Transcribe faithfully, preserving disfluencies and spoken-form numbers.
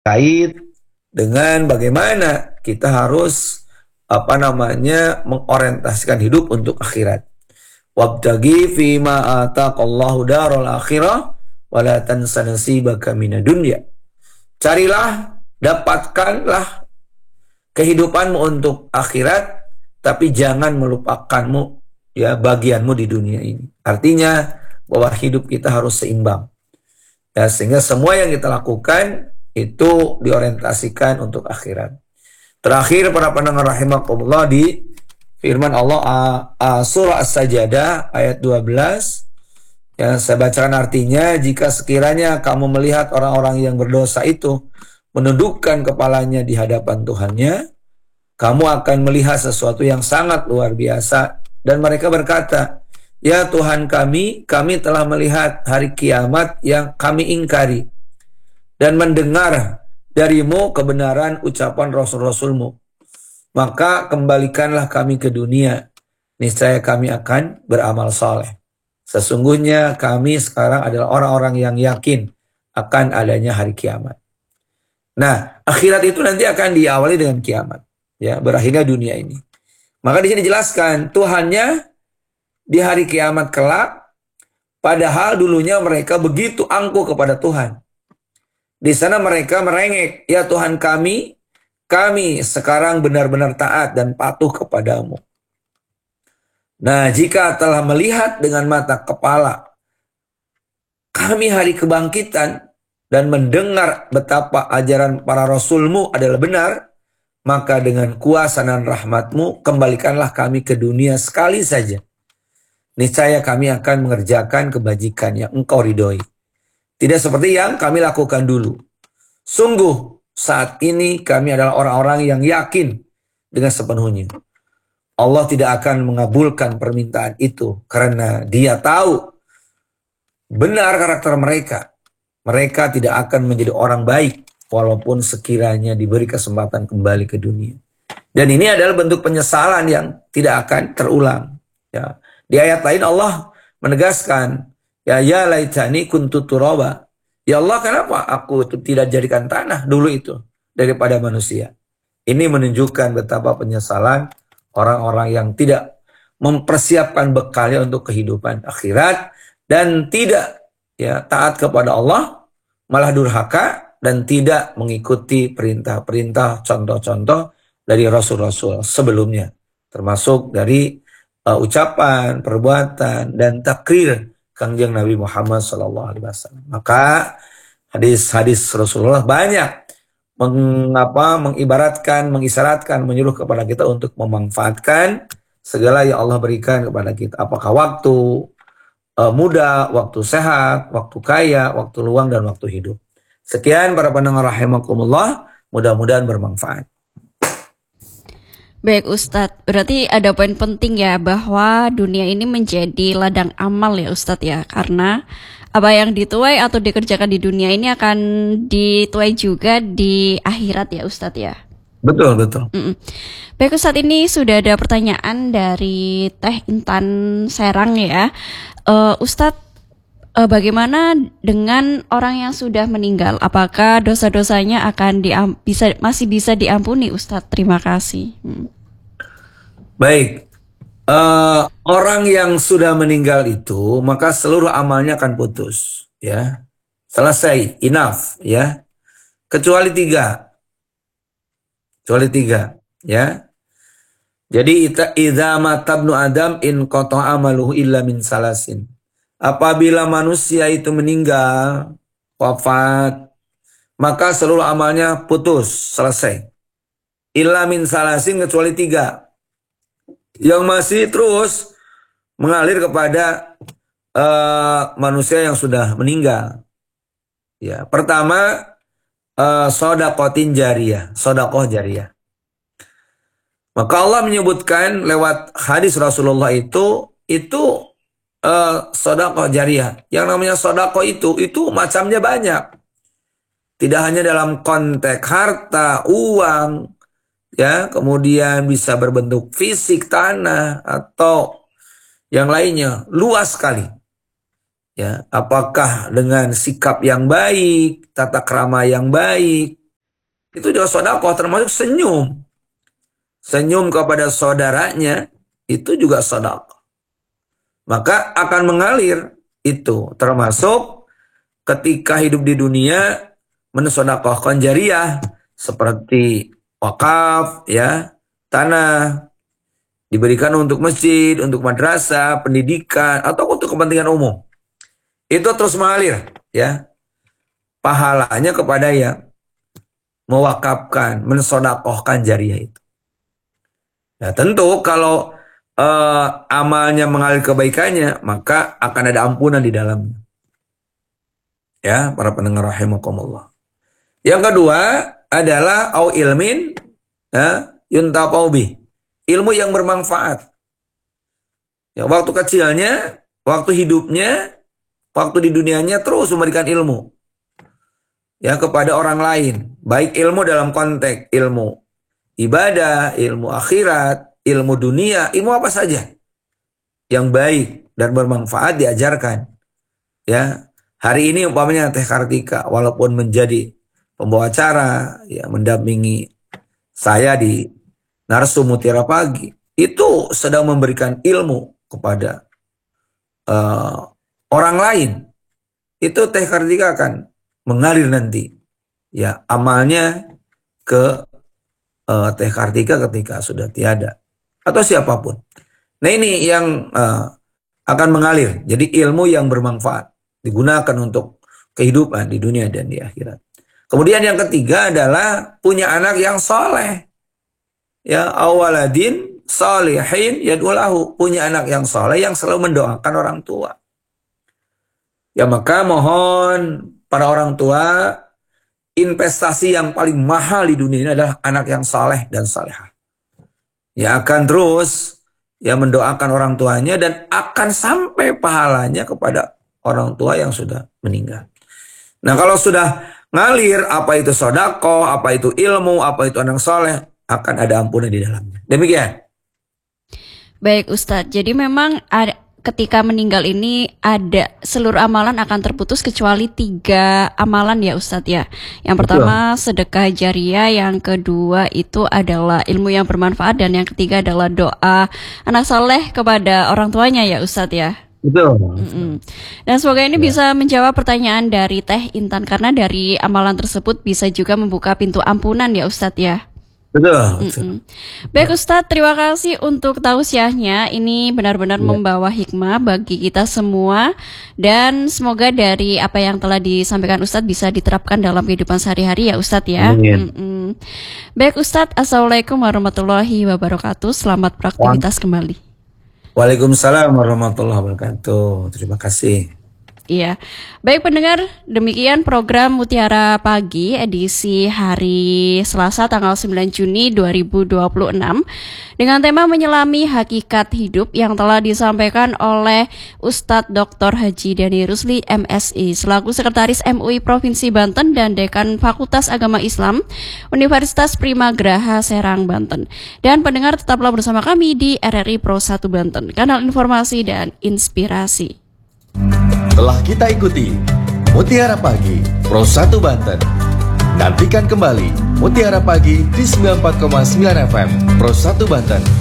kait dengan bagaimana kita harus apa namanya mengorientasikan hidup untuk akhirat. Wabtaghi fima ataqallahu daral akhirah wala tansa nasibaka minad dunya. Carilah, dapatkanlah kehidupanmu untuk akhirat, tapi jangan melupakanmu ya bagianmu di dunia ini. Artinya bahwa hidup kita harus seimbang. Ya, sehingga semua yang kita lakukan itu diorientasikan untuk akhirat. Terakhir para pendengar rahimakumullah, di firman Allah uh, uh, surah As-Sajdah ayat dua belas. Ya, saya bacakan artinya, jika sekiranya kamu melihat orang-orang yang berdosa itu menundukkan kepalanya di hadapan Tuhannya, kamu akan melihat sesuatu yang sangat luar biasa. Dan mereka berkata, ya Tuhan kami, kami telah melihat hari kiamat yang kami ingkari dan mendengar darimu kebenaran ucapan Rasul-Rasulmu. Maka kembalikanlah kami ke dunia, niscaya kami akan beramal saleh. Sesungguhnya kami sekarang adalah orang-orang yang yakin akan adanya hari kiamat. Nah, akhirat itu nanti akan diawali dengan kiamat, ya, berakhirnya dunia ini. Maka di sini dijelaskan Tuhannya di hari kiamat kelak, padahal dulunya mereka begitu angkuh kepada Tuhan. Di sana mereka merengek, ya Tuhan kami, kami sekarang benar-benar taat dan patuh kepadamu. Nah, jika telah melihat dengan mata kepala kami hari kebangkitan dan mendengar betapa ajaran para rasulmu adalah benar, maka dengan kuasa dan rahmatmu kembalikanlah kami ke dunia sekali saja. Niscaya kami akan mengerjakan kebajikan yang engkau ridhoi. Tidak seperti yang kami lakukan dulu. Sungguh saat ini kami adalah orang-orang yang yakin dengan sepenuhnya. Allah tidak akan mengabulkan permintaan itu karena Dia tahu benar karakter mereka. Mereka tidak akan menjadi orang baik walaupun sekiranya diberi kesempatan kembali ke dunia. Dan ini adalah bentuk penyesalan yang tidak akan terulang. Ya. Di ayat lain Allah menegaskan, ya ya laitani kuntu turaba. Ya Allah, kenapa aku tidak jadikan tanah dulu itu daripada manusia? Ini menunjukkan betapa penyesalan orang-orang yang tidak mempersiapkan bekalnya untuk kehidupan akhirat dan tidak ya taat kepada Allah, malah durhaka dan tidak mengikuti perintah-perintah, contoh-contoh dari Rasul-Rasul sebelumnya, termasuk dari uh, ucapan, perbuatan, dan takrir Kangjeng Nabi Muhammad shallallahu alaihi wasallam. Maka hadis-hadis Rasulullah banyak mengapa mengibaratkan, mengisyaratkan, menyuruh kepada kita untuk memanfaatkan segala yang Allah berikan kepada kita. Apakah waktu uh, muda, waktu sehat, waktu kaya, waktu luang, dan waktu hidup. Sekian para pendengar rahimakumullah, mudah-mudahan bermanfaat. Baik Ustadz, berarti ada poin penting ya bahwa dunia ini menjadi ladang amal ya Ustadz ya, karena apa yang dituai atau dikerjakan di dunia ini akan dituai juga di akhirat ya Ustadz ya. Betul, betul. Mm-mm. Baik Ustadz, ini sudah ada pertanyaan dari Teh Intan Serang ya. Uh, Ustadz, uh, bagaimana dengan orang yang sudah meninggal? Apakah dosa-dosanya akan diam- bisa masih bisa diampuni Ustadz? Terima kasih. Hmm. Baik. Uh, orang yang sudah meninggal itu, maka seluruh amalnya akan putus, ya, selesai, enough, ya, kecuali tiga, kecuali tiga, ya. Jadi idza mata ibnu Adam in qata'a amaluhu illa min salasin. Apabila manusia itu meninggal, wafat, maka seluruh amalnya putus, selesai. Illa min salasin, kecuali tiga. Yang masih terus mengalir kepada uh, manusia yang sudah meninggal. Ya, pertama uh, sodakotin jariyah, sodakoh jariyah. Maka Allah menyebutkan lewat hadis Rasulullah itu itu uh, sodakoh jariyah. Yang namanya sodakoh itu itu macamnya banyak. Tidak hanya dalam konteks harta, uang. Ya, kemudian bisa berbentuk fisik, tanah, atau yang lainnya, luas sekali. Ya, apakah dengan sikap yang baik, tata krama yang baik, itu juga sedekah, termasuk senyum. Senyum kepada saudaranya itu juga sedekah. Maka akan mengalir itu, termasuk ketika hidup di dunia mensedekahkan jariyah seperti wakaf, ya, tanah diberikan untuk masjid, untuk madrasah, pendidikan, atau untuk kepentingan umum. Itu terus mengalir, ya. Pahalanya kepada yang mewakafkan, mensedekahkan jariyah itu. Nah, tentu kalau uh, amalnya mengalir kebaikannya, maka akan ada ampunan di dalamnya. Ya, para pendengar rahimakumullah. Yang kedua adalah au ilmin, ya, yuntafau bih. Ilmu yang bermanfaat. Ya, waktu kecilnya, waktu hidupnya, waktu di dunianya terus memberikan ilmu. Ya, kepada orang lain. Baik ilmu dalam konteks ilmu ibadah, ilmu akhirat, ilmu dunia, ilmu apa saja yang baik dan bermanfaat diajarkan. Ya, hari ini umpamanya Teh Kartika, walaupun menjadi pembawa acara, ya, mendampingi saya di Narsu Mutiara Pagi, itu sedang memberikan ilmu kepada uh, orang lain. Itu Teh Kartika akan mengalir nanti, ya, amalnya ke uh, Teh Kartika ketika sudah tiada, atau siapapun. Nah, ini yang uh, akan mengalir. Jadi ilmu yang bermanfaat digunakan untuk kehidupan di dunia dan di akhirat. Kemudian yang ketiga adalah punya anak yang soleh. Ya, awaladin salihin yad'ulahu, punya anak yang soleh yang selalu mendoakan orang tua. Ya, maka mohon para orang tua, investasi yang paling mahal di dunia ini adalah anak yang soleh dan salehah. Ya, akan terus ya mendoakan orang tuanya dan akan sampai pahalanya kepada orang tua yang sudah meninggal. Nah, kalau sudah ngalir, apa itu sedekah, apa itu ilmu, apa itu anak soleh, akan ada ampunan di dalamnya. Demikian. Baik Ustadz, jadi memang ada, ketika meninggal ini ada seluruh amalan akan terputus kecuali tiga amalan ya Ustadz ya. Yang pertama Betul. sedekah jariyah, yang kedua itu adalah ilmu yang bermanfaat, dan yang ketiga adalah doa anak soleh kepada orang tuanya ya Ustadz ya. Betul. Mm-mm. Dan semoga ini ya. bisa menjawab pertanyaan dari Teh Intan, karena dari amalan tersebut bisa juga membuka pintu ampunan ya Ustadz ya. Betul. betul. Baik Ustadz, terima kasih untuk tausiahnya. Ini benar-benar ya. membawa hikmah bagi kita semua, dan semoga dari apa yang telah disampaikan Ustadz bisa diterapkan dalam kehidupan sehari-hari ya Ustadz ya. Baik Ustadz, assalamualaikum warahmatullahi wabarakatuh. Selamat beraktivitas Wah. kembali. Waalaikumsalam warahmatullahi wabarakatuh. Terima kasih. Iya, baik pendengar, demikian program Mutiara Pagi edisi hari Selasa tanggal sembilan Juni dua ribu dua puluh enam dengan tema menyelami hakikat hidup yang telah disampaikan oleh Ustadz Doktor Haji Dhani Rusli M Si selaku Sekretaris M U I Provinsi Banten dan Dekan Fakultas Agama Islam Universitas Primagraha Serang, Banten. Dan pendengar, tetaplah bersama kami di R R I Pro satu Banten, kanal informasi dan inspirasi. Telah kita ikuti Mutiara Pagi Pro satu Banten. Nantikan kembali Mutiara Pagi di sembilan puluh empat koma sembilan F M Pro satu Banten.